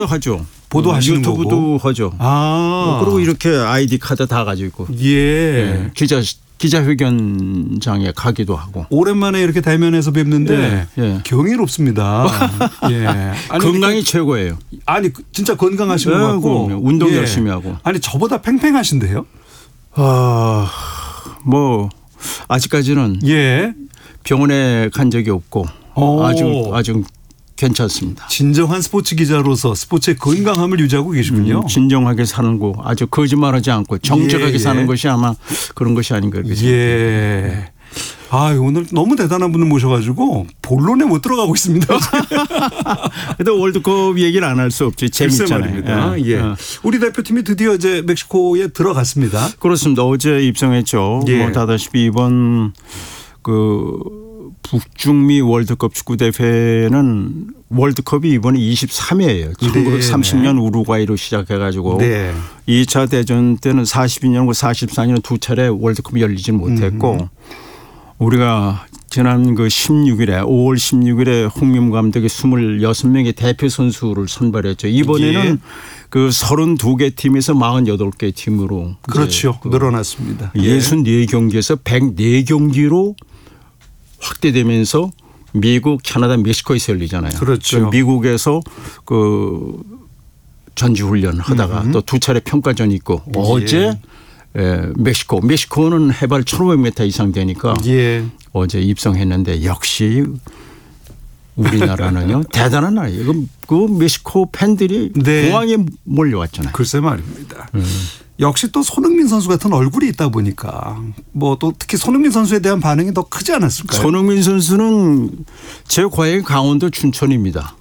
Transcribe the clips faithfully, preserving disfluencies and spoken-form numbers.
하죠. 보도하시는 유튜브도 거고. 하죠. 아. 그리고 이렇게 아이디 카드 다 가지고 있고. 예. 예. 기자 기자회견장에 가기도 하고. 오랜만에 이렇게 대면해서 뵙는데 예. 예. 경이롭습니다. 예. 아니, 건강이 그러니까, 최고예요. 아니 진짜 건강하신 네, 것 같고 그럼요. 운동 예. 열심히 하고. 아니 저보다 팽팽하신데요? 아, 뭐 아직까지는 예. 병원에 간 적이 없고 오. 아주 아주 괜찮습니다. 진정한 스포츠 기자로서 스포츠의 건강함을 유지하고 계시군요. 음, 진정하게 사는 거 아주 거짓말하지 않고 정직하게 예, 예. 사는 것이 아마 그런 것이 아닌가 그렇게 예. 아 오늘 너무 대단한 분을 모셔가지고 본론에 못 들어가고 있습니다. 그래도 월드컵 얘기를 안 할 수 없지. 재밌잖아요. 말입니다. 예. 예. 우리 대표팀이 드디어 이제 멕시코에 들어갔습니다. 그렇습니다. 어제 입성했죠. 예. 뭐 다다시피 이번 그 북중미 월드컵 축구 대회는 월드컵이 이번에 이십삼 회예요. 천구백삼십 년 우루과이로 시작해가지고 네. 이 차 대전 때는 사십이 년과 사십사 년은 두 차례 월드컵이 열리지 못했고 음. 우리가 지난 그 십육 일에 오월 십육 일에 홍명보 감독이 이십육 명의 대표 선수를 선발했죠. 이번에는 예. 그 서른두 개 팀에서 사십팔 개 팀으로 그렇죠. 그 늘어났습니다. 육십사 경기에서 백사 경기로 확대되면서 미국, 캐나다, 멕시코에서 열리잖아요. 그렇죠. 미국에서 그 전지훈련 하다가 또 두 차례 평가전이 있고 예. 어제 예, 멕시코. 멕시코는 해발 천오백 미터 이상 되니까 예. 어제 입성했는데 역시 우리나라는요 대단한 나라예요. 그, 그 멕시코 팬들이 네. 공항에 몰려왔잖아요. 글쎄 말입니다. 음. 역시 또 손흥민 선수 같은 얼굴이 있다 보니까 뭐 또 특히 손흥민 선수에 대한 반응이 더 크지 않았을까요? 손흥민 선수는 제 고향이 강원도 춘천입니다.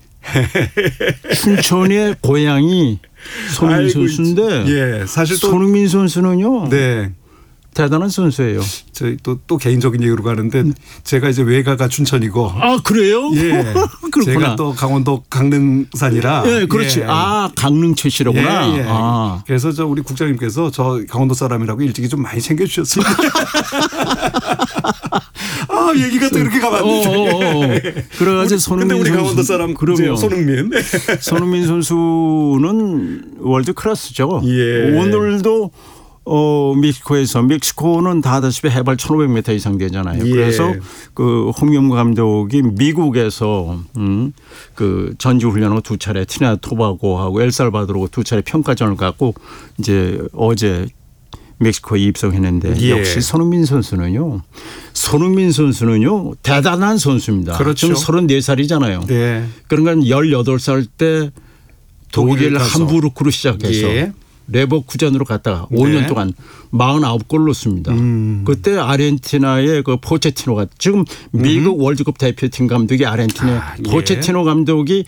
춘천의 고향이 손흥민 아이고, 선수인데 예, 사실 또 손흥민 선수는요. 네. 대단한 선수예요. 저희 또, 또 개인적인 얘기로 가는데 제가 이제 외가가 춘천이고. 아 그래요? 예. 그렇구나. 제가 또 강원도 강릉산이라. 예, 그렇지. 예. 아 강릉 출신이구나. 예, 예. 아. 그래서 저 우리 국장님께서 저 강원도 사람이라고 일찍이 좀 많이 챙겨주셨습니다. 아 얘기가 또 이렇게 가면 안 되죠. 그래가지고 손흥민 근데 우리 선수. 강원도 사람 그러면 손흥민. 손흥민 선수는 월드 클래스죠. 예. 오늘도. 어, 멕시코에서 멕시코는 다 아다시피 해발 천오백 미터 이상 되잖아요. 예. 그래서 그 홍명보 감독이 미국에서 음, 그 전지 훈련하고 두 차례 티나 토바고하고 엘살바도르하고 두 차례 평가전을 갖고 이제 어제 멕시코에 입성했는데 예. 역시 손흥민 선수는요. 손흥민 선수는요. 대단한 선수입니다. 그렇죠. 지금 서른네 살이잖아요. 네. 그러니까 열여덟 살 때 독일 함부르크로 시작해서 예. 레버쿠젠으로 갔다가 네. 오 년 동안 사십구 골 넣었습니다. 음. 그때 아르헨티나의 그 포체티노가 지금 미국 음. 월드컵 대표팀 감독이 아르헨티나 아, 예. 포체티노 감독이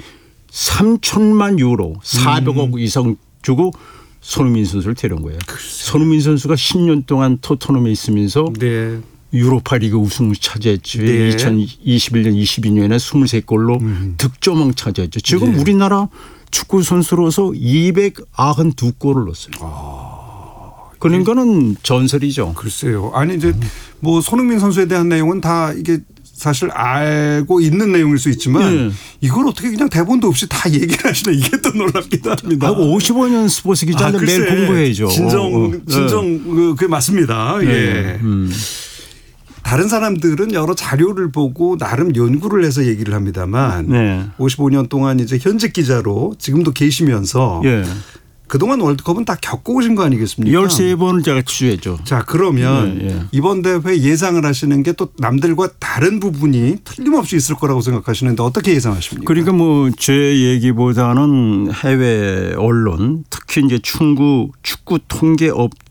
삼천만 유로 사백억 음. 이상 주고 손흥민 선수를 데려온 거예요. 글쎄. 손흥민 선수가 십 년 동안 토트넘에 있으면서 네. 유로파리그 우승을 차지했지. 네. 이천이십일 년 이십이 년에 이십삼 골로 음. 득점왕 차지했죠. 지금 네. 우리나라 축구 선수로서 이백구십이 골을 넣었어요. 아, 그러니까는 전설이죠. 글쎄요. 아니 이제 뭐 손흥민 선수에 대한 내용은 다 이게 사실 알고 있는 내용일 수 있지만 네. 이걸 어떻게 그냥 대본도 없이 다 얘기를 하시나 이게 또 놀랍기도 합니다. 아, 오십오 년 스포츠 기자인데 아, 매일 공부해야죠. 진정 어, 어. 진정 네. 그게 맞습니다. 네. 예. 음. 다른 사람들은 여러 자료를 보고 나름 연구를 해서 얘기를 합니다만 네. 오십오 년 동안 이제 현직 기자로 지금도 계시면서 네. 그동안 월드컵은 다 겪어오신 거 아니겠습니까? 열세 번을 제가 취재했죠. 자 그러면 네, 네. 이번 대회 예상을 하시는 게 또 남들과 다른 부분이 틀림없이 있을 거라고 생각하시는데 어떻게 예상하십니까? 그러니까 뭐 제 얘기보다는 해외 언론 특히 이제 축구, 축구 통계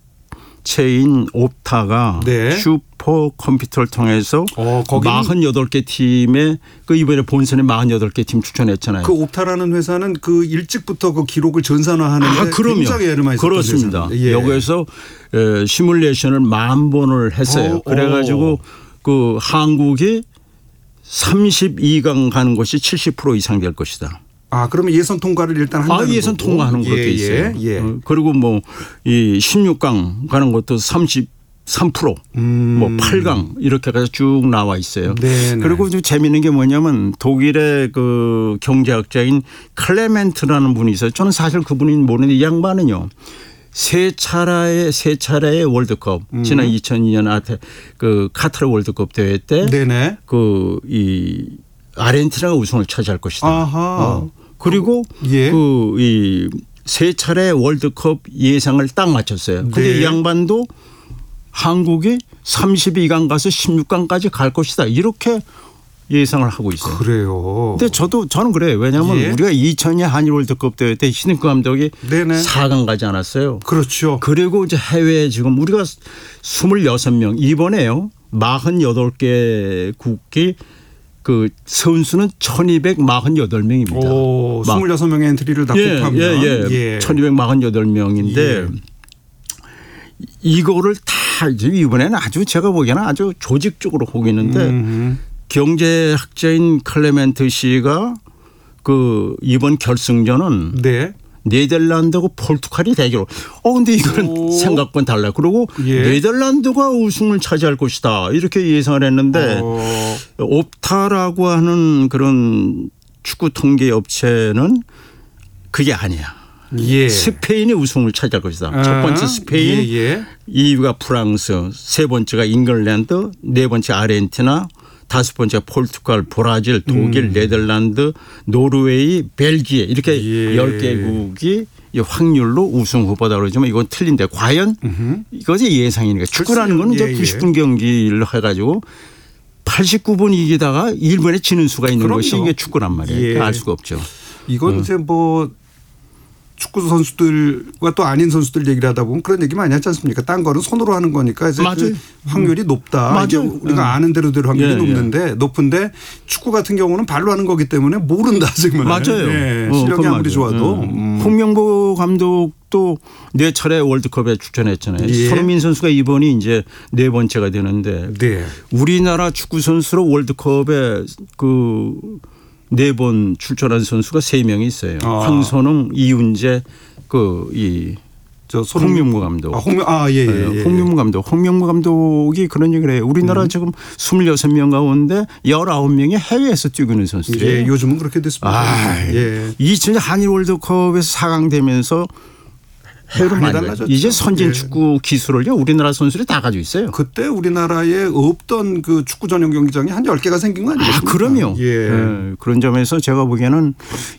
업체인 옵타가 네. 슈퍼 컴퓨터를 통해서 어, 사십팔 개 팀에 그 이번에 본선에 사십팔 개 팀 추천했잖아요. 그 옵타라는 회사는 그 일찍부터 그 기록을 전산화하는 데 아, 굉장히 애를 많이 썼던 그렇습니다. 예. 여기에서 시뮬레이션을 만 번을 했어요. 오, 그래가지고 오. 그 한국이 삼십이 강 가는 것이 칠십 퍼센트 이상 될 것이다. 아, 그러면 예선 통과를 일단 한다는 아, 예선 통과하는 것도 예, 있어요. 예, 예. 그리고 뭐 이 십육 강 가는 것도 삼십 삼 퍼센트 음. 뭐 팔 강 이렇게 해서 쭉 나와 있어요. 네네. 그리고 좀 재미있는 게 뭐냐면 독일의 그 경제학자인 클레멘트라는 분이 있어요. 저는 사실 그분이 모르는데 이 양반은요. 세 차례의 세 차례의 월드컵 음. 지난 이천이 년 아테 그 카타르 월드컵 대회 때 그 이 아르헨티나가 우승을 차지할 것이다. 어. 그리고 예. 그 이 세 차례 월드컵 예상을 딱 맞췄어요. 그런데 네. 이 양반도 한국이 삼십이 강 가서 십육 강까지 갈 것이다. 이렇게 예상을 하고 있어요. 그래요. 근데 저도 저는 그래요. 왜냐하면 예. 우리가 이천 년 한일 월드컵 대회 때 히딩크 감독이 네네. 사 강 가지 않았어요. 그렇죠. 그리고 이제 해외에 지금 우리가 이십육 명 이번에요. 사십팔 개국이 그 선수는 천이백사십팔 명입니다. 오, 이십육 명의 엔트리를 다 예, 곱하면. 예, 예. 예. 천이백사십팔 명인데 예. 이거를 다 이번에는 아주 제가 보기에는 아주 조직적으로 하고 있는데 음. 경제학자인 클레멘트 씨가 그 이번 결승전은 네. 네덜란드하고 포르투갈이 대결. 어 근데 이건 생각과는 달라요. 그리고 예. 네덜란드가 우승을 차지할 것이다. 이렇게 예상을 했는데 어. 옵타라고 하는 그런 축구 통계 업체는 그게 아니야. 예. 스페인이 우승을 차지할 것이다. 아. 첫 번째 스페인, 예, 예. 이 위가 프랑스, 세 번째가 잉글랜드, 네 번째 아르헨티나, 다섯 번째가 포르투갈, 브라질, 독일, 음. 네덜란드, 노르웨이, 벨기에 이렇게 예. 열 개국이 확률로 우승 후보다 그러지만 이건 틀린데 과연 음흠. 이것이 예상이니까 축구라는 건 이제 예, 구십 분 경기를 해가지고 팔십구 분 이기다가 일 분에 지는 수가 있는 그럼요. 것이 이게 축구란 말이에요. 예. 알 수가 없죠. 이건 어. 이제 뭐 축구 선수들과 또 아닌 선수들 얘기를 하다 보면 그런 얘기 많이 하지 않습니까? 딴 거는 손으로 하는 거니까 이제 그 확률이 높다. 맞아요. 우리가 아는 대로대로 확률이 예, 높는데 예. 높은데 축구 같은 경우는 발로 하는 거기 때문에 모른다 정말. 맞아요. 네. 실력이 어, 아무리 맞아요. 좋아도. 음. 홍명보 감독도 네 차례 월드컵에 출전했잖아요. 예. 손흥민 선수가 이번이 이제 네 번째가 되는데 네. 우리나라 축구 선수로 월드컵에 그 네 번 출전한 선수가 세 명이 있어요. 아. 황선웅, 이훈재, 그 이 저 홍명보 감독. 아, 홍명 아, 예, 예, 예. 홍명보 감독. 홍명보 감독이 그런 얘기를 해요. 우리나라 음. 지금 이십육 명 가운데 십구 명이 해외에서 뛰고 있는 선수들이에요. 예, 요즘은 그렇게 됐습니다. 아, 예. 이천 년 한일 월드컵에서 사 강 되면서 해외로 많이 달라졌죠. 이제 선진 예. 축구 기술을요 우리나라 선수들이 다 가지고 있어요. 그때 우리나라에 없던 그 축구 전용 경기장이 한 열 개가 생긴 거 아니겠습니까? 아, 그럼요. 예. 예. 그런 점에서 제가 보기에는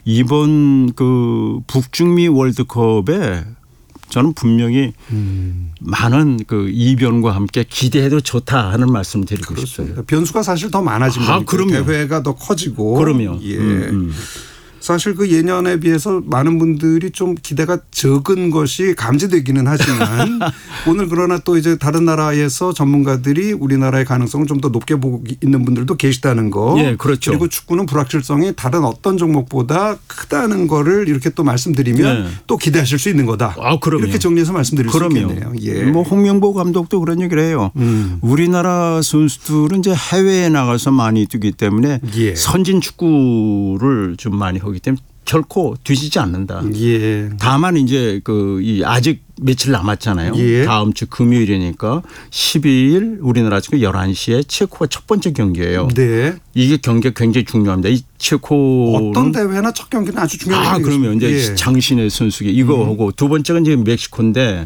이번 그 북중미 월드컵에 저는 분명히 음. 많은 그 이변과 함께 기대해도 좋다 하는 말씀을 드리고 그렇습니다. 싶어요. 변수가 사실 더 많아진 아, 거니까 대회가 더 커지고. 그럼요. 예. 음, 음. 사실 그 예년에 비해서 많은 분들이 좀 기대가 적은 것이 감지되기는 하지만 오늘 그러나 또 이제 다른 나라에서 전문가들이 우리나라의 가능성을 좀 더 높게 보고 있는 분들도 계시다는 거. 예, 그렇죠. 그리고 축구는 불확실성이 다른 어떤 종목보다 크다는 거를 이렇게 또 말씀드리면 예. 또 기대하실 수 있는 거다. 아, 그럼요. 이렇게 정리해서 말씀드릴 그럼요. 수 있겠네요. 예. 뭐 홍명보 감독도 그런 얘기를 해요. 음. 우리나라 선수들은 이제 해외에 나가서 많이 뛰기 때문에 예. 선진 축구를 좀 많이 하기 때문에 결코 뒤지지 않는다. 예. 다만 이제 그 이 아직 며칠 남았잖아요. 예. 다음 주 금요일이니까 십이 일 우리나라 지금 열한 시에 체코가 첫 번째 경기예요. 네. 이게 경기가 굉장히 중요합니다. 이 체코 어떤 대회나 첫 경기는 아주 중요한 아, 그러면 이제 예. 장신의 선수기 이거 하고 음. 두 번째가 이제 멕시코인데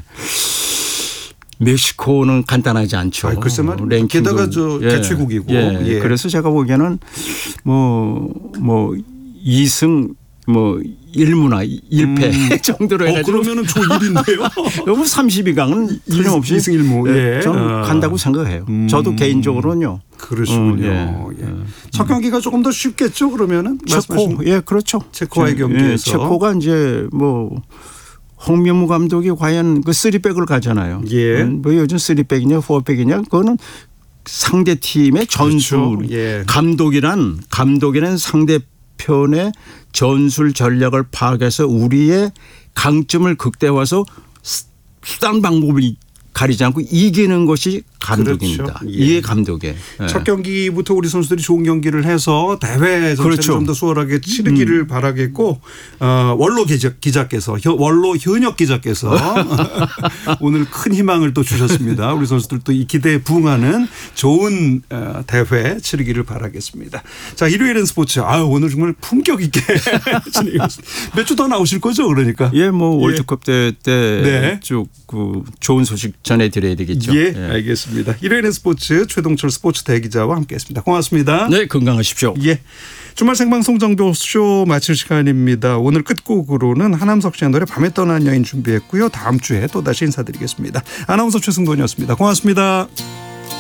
멕시코는 간단하지 않죠. 아이, 글쎄 말이야. 게다가 저 예. 개최국이고. 예. 예. 그래서 제가 보기에는 뭐 뭐 이 승 뭐 일 무나 일 패 음. 정도로 해가지고. 어, 그러면은 조일인데요. 여기 삼십이 강은 틀림없이 이 승 일 무. 예. 저는 어. 간다고 생각해요. 음. 저도 개인적으로는요. 그러시군요. 음, 예. 예. 첫 경기가 조금 더 쉽겠죠. 그러면은 체코, 예, 그렇죠. 체코와의 경기에서 예, 체코가 이제 뭐. 홍명보 감독이 과연 그 쓰리백을 가잖아요. 예. 뭐 요즘 쓰리백이냐 포백이냐 그거는 상대 팀의 전술. 그렇죠. 예. 감독이란 감독이란 상대편의 전술 전략을 파악해서 우리의 강점을 극대화해서 수단 방법을 가리지 않고 이기는 것이 감독입니다. 그렇죠. 예. 이게 감독이에요. 예. 첫 경기부터 우리 선수들이 좋은 경기를 해서 대회 전체를 그렇죠. 좀 더 수월하게 치르기를 음. 바라겠고 어, 원로 기자, 기자께서 원로 현역 기자께서 오늘 큰 희망을 또 주셨습니다. 우리 선수들도 이 기대에 부응하는 좋은 대회 치르기를 바라겠습니다. 자, 일요일엔 스포츠. 아, 오늘 정말 품격 있게 진행했습니다. 몇 주 더 나오실 거죠, 그러니까? 예, 뭐 월드컵 때 때 쭉 그 좋은 소식 전해드려야 되겠죠. 예, 예, 알겠습니다. 일요일엔 스포츠 최동철 스포츠 대기자와 함께했습니다. 고맙습니다. 네, 건강하십시오. 예. 주말 생방송 정보쇼 마칠 시간입니다. 오늘 끝곡으로는 하남석 씨의 노래 밤에 떠난 여인 준비했고요. 다음 주에 또 다시 인사드리겠습니다. 아나운서 최승돈이었습니다. 고맙습니다.